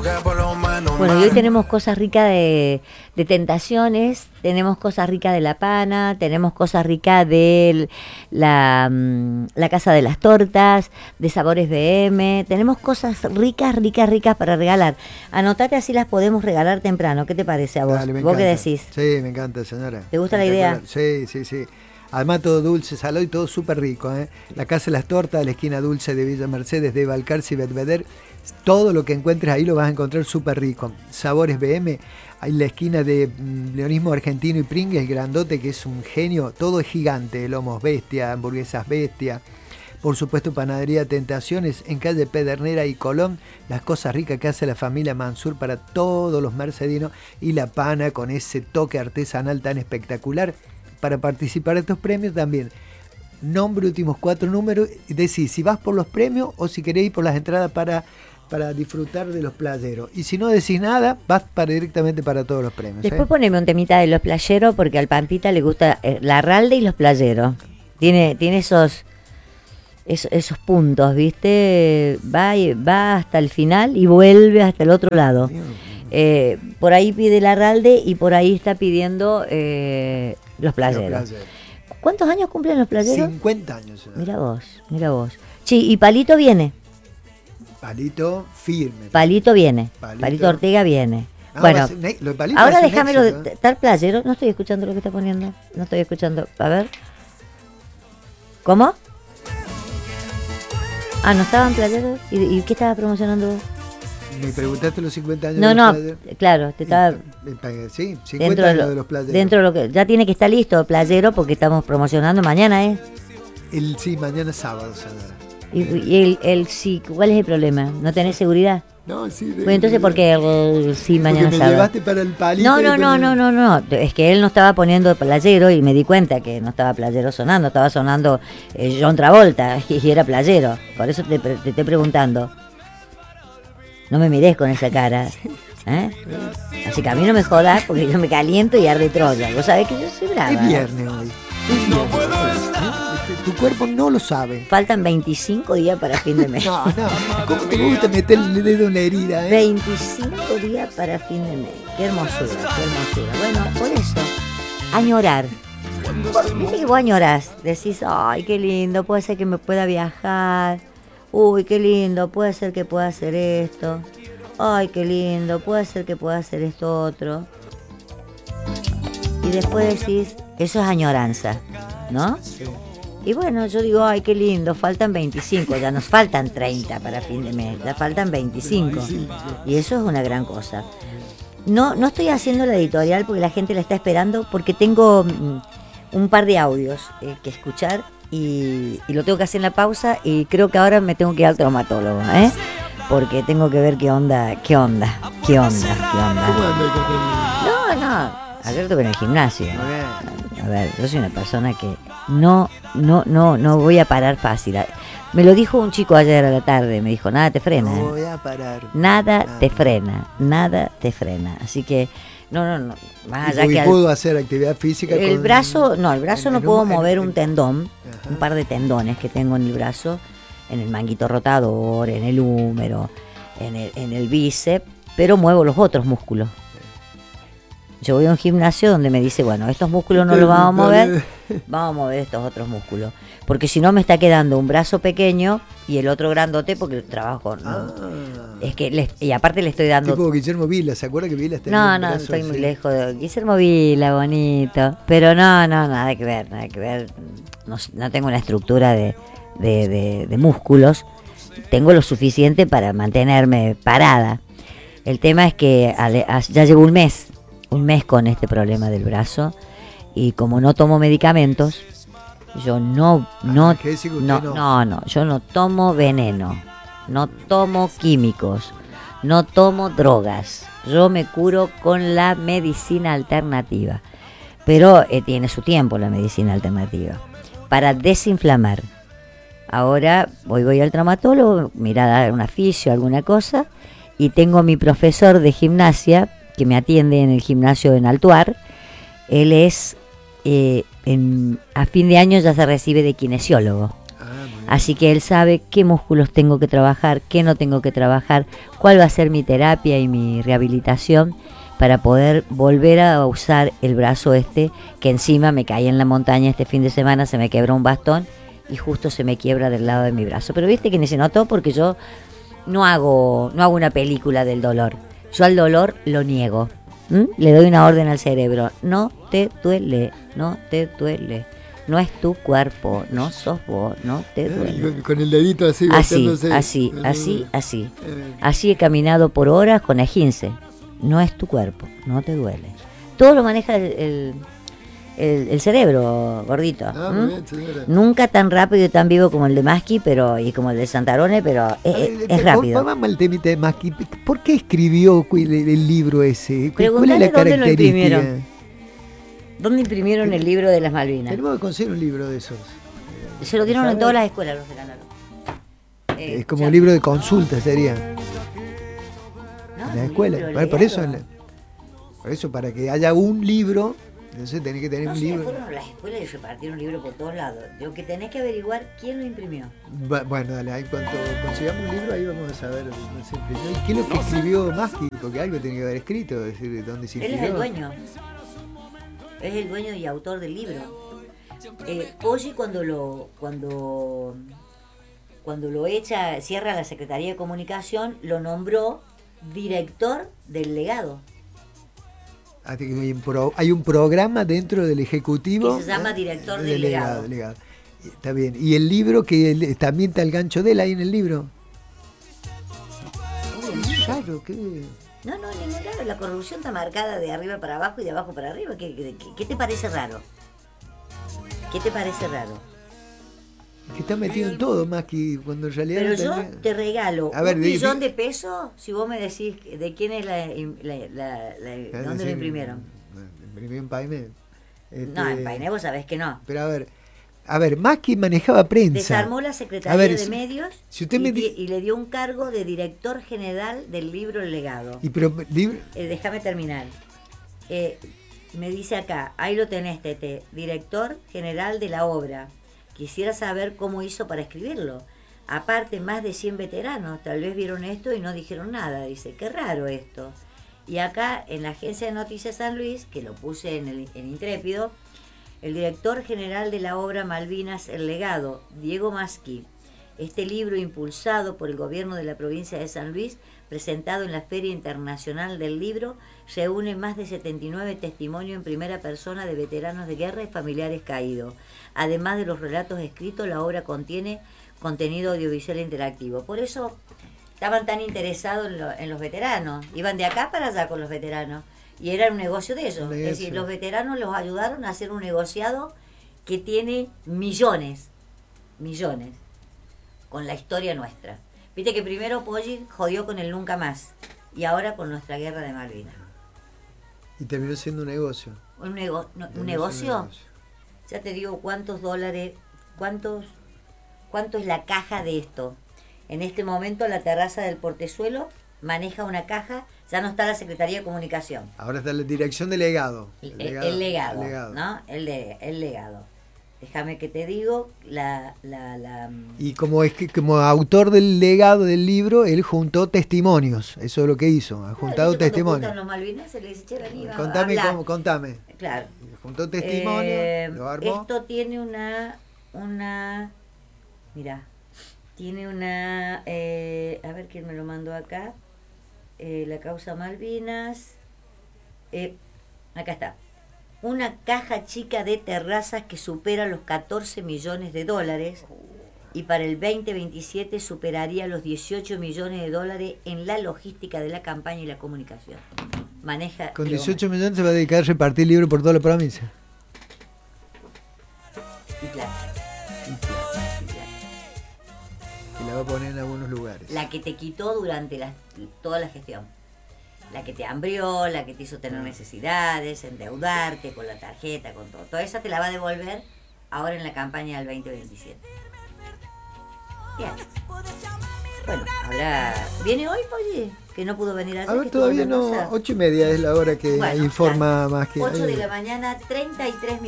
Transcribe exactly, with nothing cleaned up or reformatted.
Bueno, y hoy tenemos cosas ricas de, de tentaciones, tenemos cosas ricas de la pana, tenemos cosas ricas de la, la casa de las tortas, de Sabores B M, tenemos cosas ricas, ricas, ricas para regalar. Anotate, así las podemos regalar temprano. ¿Qué te parece a vos? Dale, me ¿Vos encanta. qué decís? Sí, me encanta, señora. ¿Te gusta la idea? Sí, sí, sí. Además todo dulce, salado y todo súper rico, ¿eh? La Casa de las Tortas, de la esquina dulce de Villa Mercedes, de Balcarce y Belvedere. Todo lo que encuentres ahí lo vas a encontrar súper rico. Sabores B M, hay la esquina de mm, Leonismo Argentino y Pringue, el grandote que es un genio. Todo es gigante, lomos bestia, hamburguesas bestia. Por supuesto, Panadería Tentaciones en calle Pedernera y Colón. Las cosas ricas que hace la familia Mansur para todos los mercedinos. Y la pana con ese toque artesanal tan espectacular. Para participar de estos premios también, nombre, últimos cuatro números, decís si vas por los premios o si querés ir por las entradas para, para disfrutar de los playeros. Y si no decís nada, vas para, directamente para todos los premios. Después ¿eh? poneme un temita de los playeros, porque al Pampita le gusta eh, la Ralde y los playeros. Tiene, tiene esos, esos, esos puntos, ¿viste? Va, y, va hasta el final y vuelve hasta el otro lado. Eh, por ahí pide la Ralde y por ahí está pidiendo eh, los playeros. Los playeros. ¿Cuántos años cumplen los playeros? cincuenta años. ¿Verdad? Mira vos, mira vos. Sí, y Palito viene. Palito firme. Palito viene. Palito, Palito Ortega viene. Ah, bueno, ser, lo de ahora déjamelo de estar playero. No estoy escuchando lo que está poniendo. No estoy escuchando. A ver. ¿Cómo? Ah, ¿no estaban playeros? ¿Y, y qué estaba promocionando vos? Me preguntaste los cincuenta años no, de los no, playeros. Claro, te estaba... Sí, cincuenta años de los playeros. Dentro de lo que... Ya tiene que estar listo el playero porque estamos promocionando mañana, ¿eh? El, sí, mañana es sábado, señora. ¿Y, y el, el sí? ¿Cuál es el problema? ¿No tenés seguridad? No, sí. De, bueno, entonces, ¿por qué el sí mañana me sábado? Llevaste para el palito. No, no, no, no, no, no. Es que él no estaba poniendo playero y me di cuenta que no estaba playero sonando. Estaba sonando eh, John Travolta y era playero. Por eso te, te estoy preguntando. No me mires con esa cara, ¿eh? Así que a mí no me jodas porque yo me caliento y arde Troya. Vos sabés que yo soy brava. Es viernes hoy. Es viernes. Tu cuerpo no lo sabe. Faltan veinticinco días para fin de mes. No, no. ¿Cómo te gusta meter el dedo en la herida, eh? veinticinco días para fin de mes. Qué hermosura, qué hermosura. Bueno, por eso, añorar. Viste que vos añorás. Decís, ay, qué lindo, puede ser que me pueda viajar. Uy, qué lindo, puede ser que pueda hacer esto. Ay, qué lindo, puede ser que pueda hacer esto otro. Y después decís, eso es añoranza, ¿no? Sí. Y bueno, yo digo, ay, qué lindo, faltan veinticinco, ya nos faltan treinta para fin de mes, ya faltan veinticinco. Y eso es una gran cosa. No, no estoy haciendo la editorial porque la gente la está esperando, porque tengo mm, un par de audios eh, que escuchar. Y, y lo tengo que hacer en la pausa y creo que ahora me tengo que ir al traumatólogo, ¿eh? Porque tengo que ver qué onda, qué onda, qué onda, qué onda. No, no, ayer estuve en el gimnasio. A ver, yo soy una persona que no, no, no, no voy a parar fácil. Me lo dijo un chico ayer a la tarde, me dijo, nada te frena. No voy a parar. Nada, nada te frena, nada te frena. Así que No, no, no. Más allá ¿Y que puedo al, hacer actividad física? El con, brazo, no, el brazo en, no en puedo un, mover en, un tendón, ajá. un par de tendones que tengo en el brazo, en el manguito rotador, en el húmero, en el, en el bíceps, pero muevo los otros músculos. Yo voy a un gimnasio donde me dice, bueno, estos músculos no los vamos a mover, vamos a mover estos otros músculos. Porque si no me está quedando un brazo pequeño y el otro grandote porque trabajo, ¿no? Ah. Es que les, y aparte le estoy dando... Tipo Guillermo Vila, ¿se acuerda que Vila está No, en no, brazo, estoy sí? muy lejos de Guillermo Vila, bonito. Pero no, no, nada que ver, nada que ver. No, no tengo una estructura de, de, de, de músculos. Tengo lo suficiente para mantenerme parada. El tema es que ale, ya llevo un mes, un mes con este problema del brazo. Y como no tomo medicamentos, yo no, no, ah, no, no, no, no, yo no tomo veneno. No tomo químicos, no tomo drogas, yo me curo con la medicina alternativa, pero eh, tiene su tiempo la medicina alternativa, para desinflamar. Ahora voy, voy al traumatólogo, mira, dar una fisio, alguna cosa, y tengo a mi profesor de gimnasia, que me atiende en el gimnasio en Altuar. Él es, eh, en, a fin de año ya se recibe de kinesiólogo. Ah, muy Así que él sabe qué músculos tengo que trabajar, qué no tengo que trabajar, cuál va a ser mi terapia y mi rehabilitación para poder volver a usar el brazo este, que encima me caí en la montaña este fin de semana, se me quebró un bastón y justo se me quiebra del lado de mi brazo. Pero viste que ni se notó porque yo no hago, no hago una película del dolor. Yo al dolor lo niego. ¿Mm? Le doy una orden al cerebro. No te duele, no te duele. No es tu cuerpo, no sos vos, no te duele. Con el dedito así, así, así, así, así. Así he caminado por horas con esguince. No es tu cuerpo, no te duele. Todo lo maneja el, el, el, el cerebro, gordito. Ah, muy bien, señora. Nunca tan rápido y tan vivo como el de Maschi, pero y como el de Santarone, pero es, Ver, es rápido. Vamos al temita de Maschi. ¿Por qué escribió el, el libro ese? ¿Cuál es la dónde lo imprimieron. característica? ¿Dónde imprimieron el libro de las Malvinas? Tenemos que conseguir un libro de esos. Se lo dieron en todas las escuelas, los ganaron. Eh, es como un libro de consulta, sería. No, en la escuela. Bueno, por eso, por eso, para que haya un libro, entonces tenés que tener no un sé, libro. Fueron a las escuelas y repartieron libros por todos lados. Lo que tenés que averiguar quién lo imprimió. Bueno, dale, ahí cuando consigamos un libro, ahí vamos a saber dónde se imprimió. ¿Y qué es lo que escribió Maschi? Porque algo tiene que haber escrito, es decir, dónde se Él inspiró. es el dueño. Es el dueño y autor del libro. Eh, Poggi cuando lo cuando cuando lo echa, cierra la Secretaría de Comunicación, lo nombró director del legado. Hay un, pro, hay un programa dentro del Ejecutivo que se llama director del, del legado. legado, legado. Está bien. ¿Y el libro que el, también está el gancho de él ahí en el libro? Claro, ¿qué? No, no, ningún raro. La corrupción está marcada de arriba para abajo y de abajo para arriba. ¿Qué, qué, qué te parece raro? ¿Qué te parece raro? Que está metido en todo, más que cuando en realidad... Pero no yo tenía... te regalo a ver, un di, millón di... de pesos si vos me decís de quién es la... la, la, la ¿Dónde sí, lo imprimieron? Lo imprimió en Painé. Este... No, en Painé vos sabés que no. Pero a ver... A ver, más que manejaba prensa. Desarmó la Secretaría ver, de si, Medios si usted y, me di... y le dio un cargo de director general del libro El Legado. Y pero, libro... eh, déjame terminar. Eh, me dice acá, ahí lo tenés, Tete, director general de la obra. Quisiera saber cómo hizo para escribirlo. Aparte, más de cien veteranos, tal vez vieron esto y no dijeron nada. Dice, qué raro esto. Y acá, en la Agencia de Noticias San Luis, que lo puse en el en Intrépido, el director general de la obra Malvinas, El Legado, Diego Maschi. Este libro, impulsado por el gobierno de la provincia de San Luis, presentado en la Feria Internacional del Libro, reúne más de setenta y nueve testimonios en primera persona de veteranos de guerra y familiares caídos. Además de los relatos escritos, la obra contiene contenido audiovisual interactivo. Por eso estaban tan interesados en, lo, en los veteranos. Iban de acá para allá con los veteranos. Y era un negocio de ellos. Es decir, los veteranos los ayudaron a hacer un negociado que tiene millones, millones, con la historia nuestra. Viste que primero Poggi jodió con el nunca más y ahora con nuestra guerra de Malvinas. Y terminó siendo un negocio. ¿Un, nego no, ¿un negocio? negocio? Ya te digo cuántos dólares, cuántos, cuánto es la caja de esto. En este momento la terraza del Portezuelo maneja una caja, ya no está la Secretaría de Comunicación. Ahora está la dirección de legado. El, el, legado, el legado, el legado. ¿No? El, de, el legado. Déjame que te digo, la, la, la... Y como es que como autor del legado del libro, él juntó testimonios. Eso es lo que hizo, ha juntado claro, testimonios. Los Malvinas se le dice, che, vení, contame, cómo, contame. Claro. Juntó testimonios, eh, lo armó. Esto tiene una, una, mira, tiene una, eh, a ver quién me lo mandó acá. Eh, la causa Malvinas, eh, acá está, una caja chica de terrazas que supera los catorce millones de dólares y para el veinte veintisiete superaría los dieciocho millones de dólares en la logística de la campaña y la comunicación. Maneja con dieciocho millones se va a dedicar a repartir libros por toda la provincia. Y plata. Y plata. Y plata. Y la va a poner en algunos lugares. La que te quitó durante la, toda la gestión. La que te hambrió, la que te hizo tener necesidades, endeudarte con la tarjeta, con todo. Toda esa te la va a devolver ahora en la campaña del veinte veintisiete. Bien. Bueno, habrá... ¿Viene hoy, Poggi? Que no pudo venir ayer. A ver, todavía no. Ocho y media es la hora que bueno, informa claro. más que... Ocho de la mañana, treinta y tres minutos.